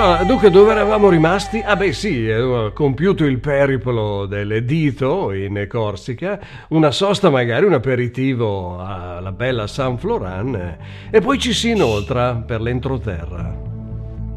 No, dunque, dove eravamo rimasti? Ah beh sì, compiuto il periplo del Dito in Corsica, una sosta magari, un aperitivo alla bella San Floran, e poi ci si inoltra per l'entroterra.